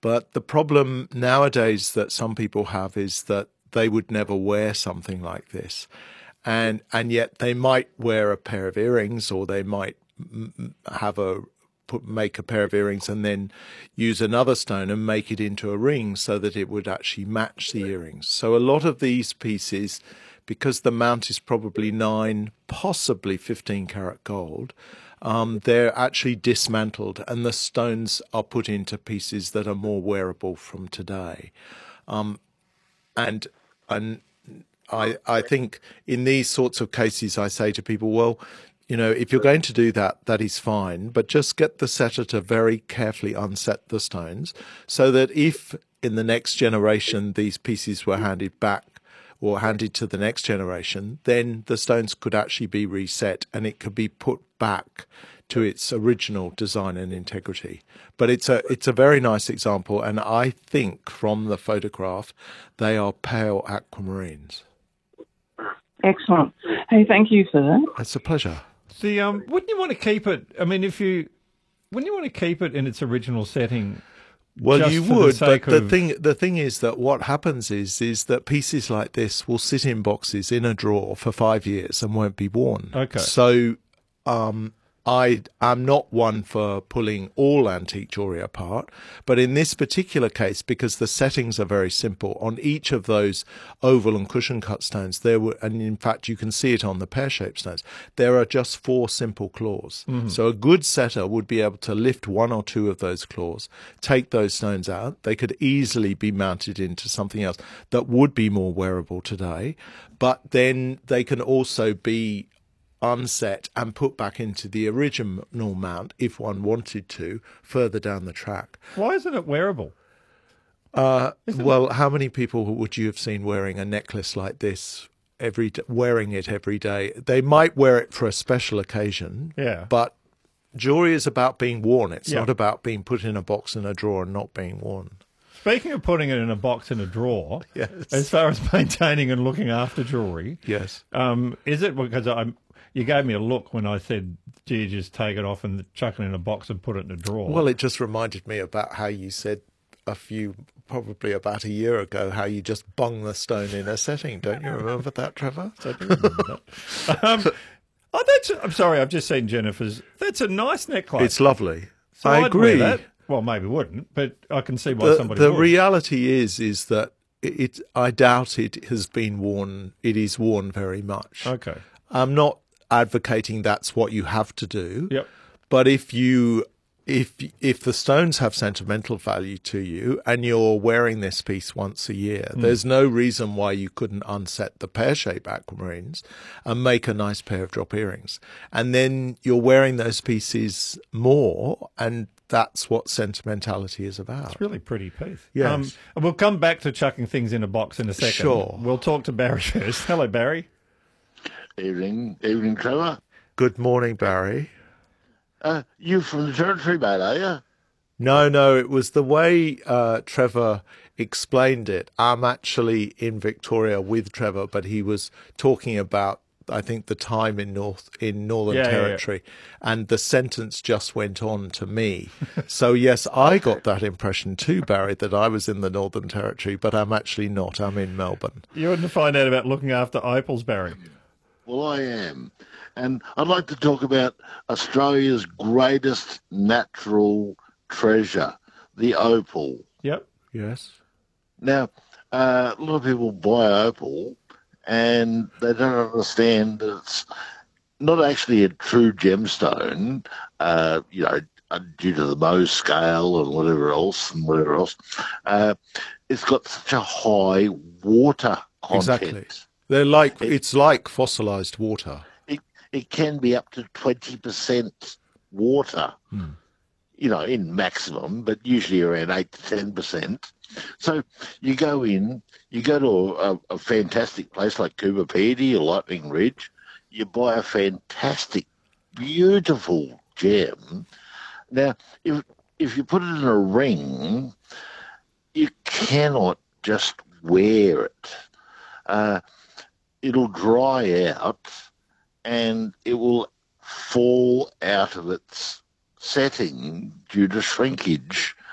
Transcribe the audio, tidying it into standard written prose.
But the problem nowadays that some people have is that they would never wear something like this. And yet they might wear a pair of earrings, or they might make a pair of earrings and then use another stone and make it into a ring so that it would actually match the earrings. So a lot of these pieces, because the mount is probably 9, possibly 15 karat gold, they're actually dismantled and the stones are put into pieces that are more wearable from today. And I think in these sorts of cases, I say to people, well, if you're going to do that, that is fine, but just get the setter to very carefully unset the stones so that if in the next generation these pieces were handed back or handed to the next generation, then the stones could actually be reset and it could be put back to its original design and integrity. But it's a very nice example, and I think from the photograph they are pale aquamarines. Excellent. Hey, thank you for that. It's a pleasure. Wouldn't you want to keep it? I mean, wouldn't you want to keep it in its original setting? Well, you would, but the thing is that what happens is that pieces like this will sit in boxes in a drawer for 5 years and won't be worn. Okay. So, I'm not one for pulling all antique jewellery apart, but in this particular case, because the settings are very simple, on each of those oval and cushion cut stones, and in fact you can see it on the pear-shaped stones, there are just 4 simple claws. Mm-hmm. So a good setter would be able to lift 1 or 2 of those claws, take those stones out. They could easily be mounted into something else that would be more wearable today, but then they can also be unset and put back into the original mount if one wanted to further down the track. Why isn't it wearable? Well, how many people would you have seen wearing a necklace like this wearing it every day? They might wear it for a special occasion, but jewelry is about being worn. It's not about being put in a box in a drawer and not being worn. Speaking of putting it in a box in a drawer, yes. As far as maintaining and looking after jewelry, yes, is it because you gave me a look when I said, do you just take it off and chuck it in a box and put it in a drawer? Well, it just reminded me about how you said probably about a year ago, how you just bung the stone in a setting. Don't you remember that, Trevor? I do remember that. I'm sorry, I've just seen Jennifer's. That's a nice necklace. It's lovely. So I agree. Wear that. Well, maybe wouldn't, but I can see why somebody would. The reality is that I doubt it has been worn. It is worn very much. Okay. I'm not advocating that's what you have to do. Yep. But if the stones have sentimental value to you and you're wearing this piece once a year, there's no reason why you couldn't unset the pear-shaped aquamarines and make a nice pair of drop earrings. And then you're wearing those pieces more, and that's what sentimentality is about. It's really pretty piece. Yes. We'll come back to chucking things in a box in a second. Sure. We'll talk to Barry first. Hello, Barry. Evening, Trevor. Good morning, Barry. You from the Territory, mate, are you? No, it was the way Trevor explained it. I'm actually in Victoria with Trevor, but he was talking about, I think, the time in Northern Territory, and the sentence just went on to me. So yes, I got that impression too, Barry, that I was in the Northern Territory, but I'm actually not. I'm in Melbourne. You wouldn't find out about looking after opals, Barry. Well, I am. And I'd like to talk about Australia's greatest natural treasure, the opal. Yep. Yes. Now, a lot of people buy opal and they don't understand that it's not actually a true gemstone, due to the Mohs scale and whatever else. It's got such a high water content. Exactly. It's like fossilized water. It can be up to 20% water, in maximum, but usually around 8 to 10%. So you go to a fantastic place like Coober Pedy or Lightning Ridge, you buy a fantastic, beautiful gem. Now, if you put it in a ring, you cannot just wear it. It'll dry out and it will fall out of its setting due to shrinkage